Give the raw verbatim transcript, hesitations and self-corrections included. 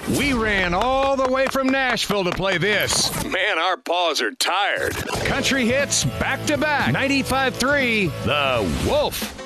We ran all the way from Nashville to play this. Man, our paws are tired. Country hits back to back. ninety-five three, The Wolf.